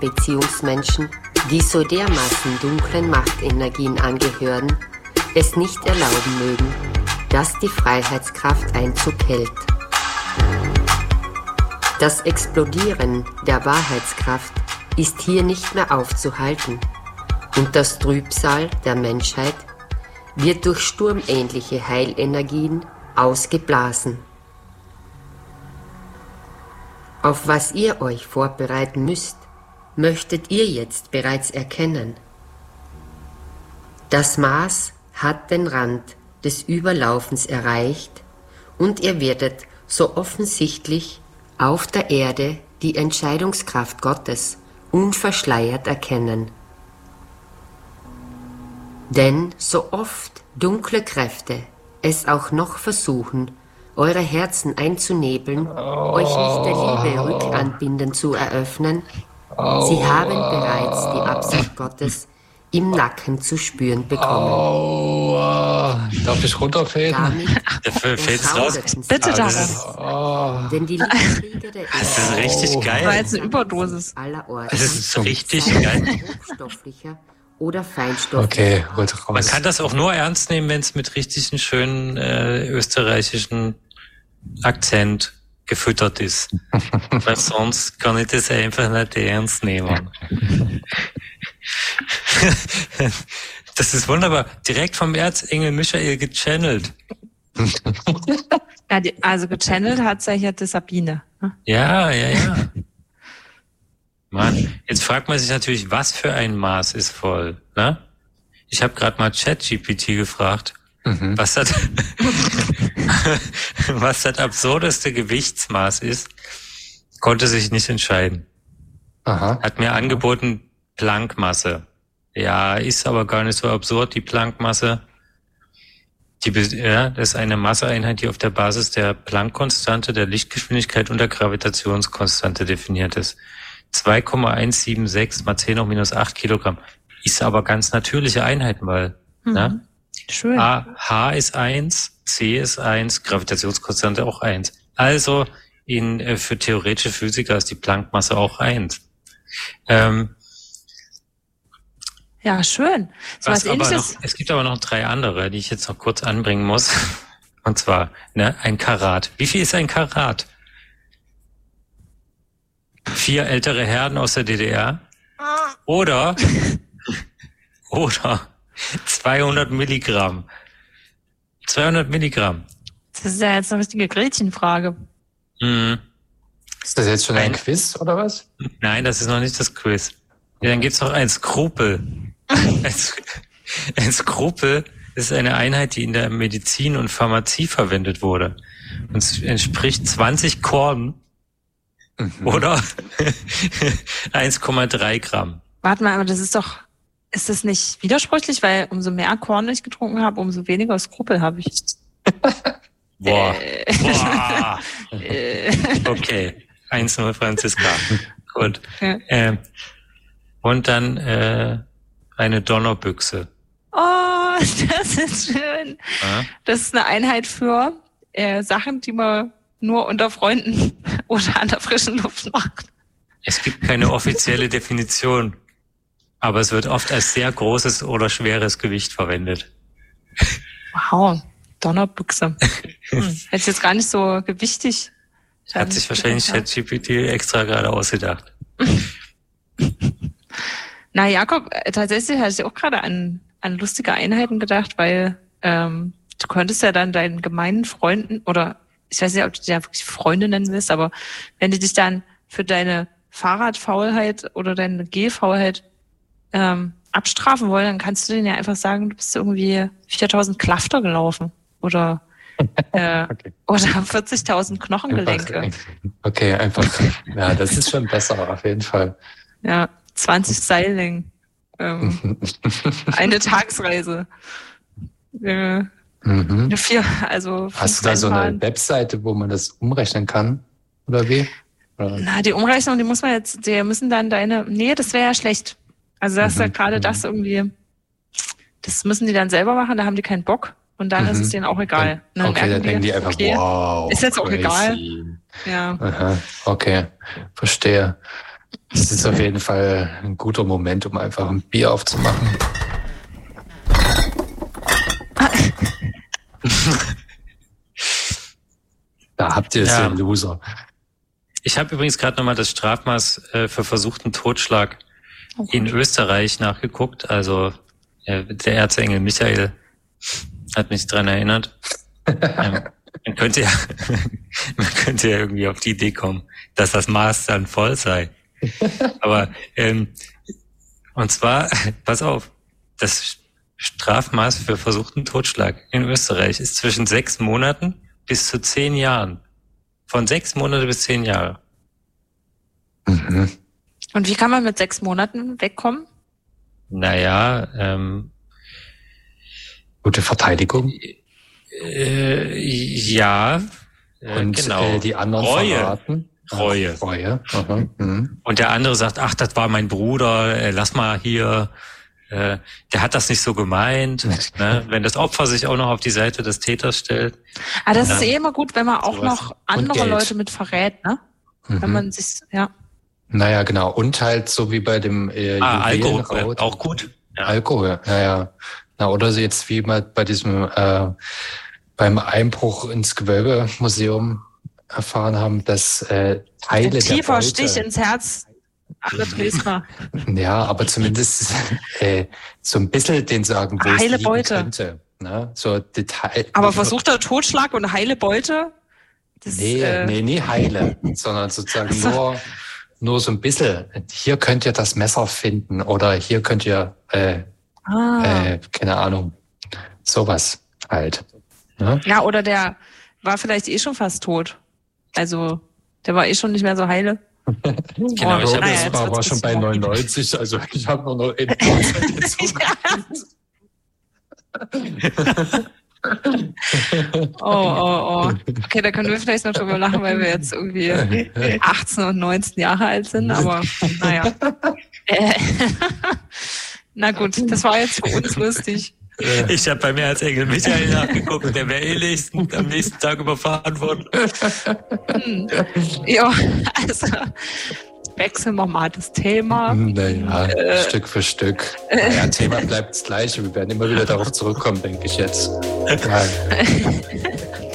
Beziehungsmenschen, die so dermaßen dunklen Machtenergien angehören, es nicht erlauben mögen, dass die Freiheitskraft Einzug hält. Das Explodieren der Wahrheitskraft ist hier nicht mehr aufzuhalten und das Trübsal der Menschheit wird durch sturmähnliche Heilenergien ausgeblasen. Auf was ihr euch vorbereiten müsst, möchtet ihr jetzt bereits erkennen. Das Maß hat den Rand des Überlaufens erreicht und ihr werdet so offensichtlich auf der Erde die Entscheidungskraft Gottes unverschleiert erkennen. Denn so oft dunkle Kräfte es auch noch versuchen, eure Herzen einzunebeln, euch nicht der Liebe Rückanbinden zu eröffnen, sie haben bereits die Absicht Gottes im Nacken zu spüren bekommen. Darf ich runterfaden? Fällt's raus? Bitte darum. Denn die Liebeskrieger der Das ist richtig geil. Das war jetzt eine Überdosis. allerorts Das ist richtig geil. hochstofflicher oder feinstofflicher. Okay, gut, raus. Man kann das auch nur ernst nehmen, wenn es mit richtig schönen österreichischen Akzent gefüttert ist. Weil sonst kann ich das einfach nicht ernst nehmen. Das ist wunderbar. Direkt vom Erzengel Michael gechannelt. Ja, also gechannelt hat sich ja die Sabine. Ne? Ja. Mann, jetzt fragt man sich natürlich, was für ein Maß ist voll, ne? Ich habe gerade mal ChatGPT gefragt, was das absurdeste Gewichtsmaß ist, konnte sich nicht entscheiden. Aha. Hat mir angeboten Planckmasse. Ja, ist aber gar nicht so absurd, die Planckmasse. Das ist eine Masseeinheit, die auf der Basis der Planck-Konstante, der Lichtgeschwindigkeit und der Gravitationskonstante definiert ist. 2,176 mal 10 hoch minus 8 Kilogramm. Ist aber ganz natürliche Einheiten, weil ne? Schön. H ist 1, C ist 1, Gravitationskonstante auch 1. Also für theoretische Physiker ist die Planck-Masse auch 1. Ja, schön. So was Ähnliches. Es gibt aber noch 3 andere, die ich jetzt noch kurz anbringen muss. Und zwar ein Karat. Wie viel ist ein Karat? 4 ältere Herren aus der DDR oder 200 Milligramm. 200 Milligramm. Das ist ja jetzt eine richtige Gretchenfrage. Ist das jetzt schon ein Quiz oder was? Nein, das ist noch nicht das Quiz. Ja, dann gibt's noch ein Skrupel. Ein Skrupel ist eine Einheit, die in der Medizin und Pharmazie verwendet wurde. Und es entspricht 20 Korn oder 1,3 Gramm. Warte mal, aber ist das nicht widersprüchlich? Weil umso mehr Korn ich getrunken habe, umso weniger Skrupel habe ich. Boah. Okay. 1-0 Franziska. Gut. Ja. Und dann eine Donnerbüchse. Oh, das ist schön. Ja? Das ist eine Einheit für Sachen, die man nur unter Freunden oder an der frischen Luft macht. Es gibt keine offizielle Definition, aber es wird oft als sehr großes oder schweres Gewicht verwendet. Wow, Donnerbüchse. Hätte ich jetzt gar nicht so gewichtig. Hat sich wahrscheinlich ChatGPT extra gerade ausgedacht. Na, Jakob, tatsächlich hatte ich auch gerade an lustige Einheiten gedacht, weil du könntest ja dann deinen gemeinen Freunden, oder ich weiß nicht, ob du dich ja wirklich Freunde nennen willst, aber wenn die dich dann für deine Fahrradfaulheit oder deine Gehfaulheit abstrafen wollen, dann kannst du denen ja einfach sagen, du bist irgendwie 4.000 Klafter gelaufen oder Okay. oder 40.000 Knochengelenke. Okay, einfach. Ja, das ist schon besser, auf jeden Fall. Ja, 20 Seillängen. Eine Tagsreise. Hast du da so eine Webseite, wo man das umrechnen kann? Oder wie? Oder? Na, die Umrechnung, die müssen dann das wäre ja schlecht. Also das ist ja gerade das irgendwie, das müssen die dann selber machen, da haben die keinen Bock und dann ist es denen auch egal. Dann denken die einfach, wow, ist jetzt crazy. auch egal. Ja. Aha, okay, verstehe. Das ist auf jeden Fall ein guter Moment, um einfach ein Bier aufzumachen. Da habt ihr es, ja, Loser. Ich habe übrigens gerade nochmal das Strafmaß für versuchten Totschlag in Österreich nachgeguckt. Also der Erzengel Michael hat mich daran erinnert. Man könnte ja irgendwie auf die Idee kommen, dass das Maß dann voll sei. Aber und zwar, pass auf, das Strafmaß für versuchten Totschlag in Österreich ist zwischen 6 Monaten bis zu 10 Jahren. Von 6 Monate bis 10 Jahre. Mhm. Und wie kann man mit 6 Monaten wegkommen? Naja, gute Verteidigung. Ja. Und genau. Die anderen verraten. Reue. Mhm. Und der andere sagt, ach, das war mein Bruder, lass mal hier, der hat das nicht so gemeint. Ne? Wenn das Opfer sich auch noch auf die Seite des Täters stellt. Ah, das ist immer gut, wenn man auch noch andere Leute mit verrät, ne? Mhm. Wenn man sich, ja. Naja, genau. Und halt so wie bei dem Alkohol, auch gut. Ja. Alkohol, ja. Na, oder so jetzt wie mal bei diesem beim Einbruch ins Gewölbemuseum erfahren haben, dass Teile der Beute... Tiefer Stich ins Herz aller Dresdner. Ja, aber zumindest so ein bisschen den sagen, wo heile es Beute könnte. Ne? So Detail. Aber versuchter Totschlag und heile Beute? Das, nee, heile, sondern sozusagen nur so ein bisschen. Hier könnt ihr das Messer finden oder hier könnt ihr, keine Ahnung, sowas halt. Ne? Ja, oder der war vielleicht schon fast tot. Also, der war schon nicht mehr so heile. Genau, das war schon bei 99, also ich habe nur noch 1% Oh. Okay, da können wir vielleicht noch drüber lachen, weil wir jetzt irgendwie 18 und 19 Jahre alt sind, aber naja. Na gut, das war jetzt für uns lustig. Ich habe bei mir als Engel Michael nachgeguckt, der wäre am nächsten Tag überfahren worden. Ja, also wechseln wir mal das Thema. Naja, Stück für Stück. Naja, Thema bleibt das gleiche. Wir werden immer wieder darauf zurückkommen, denke ich jetzt.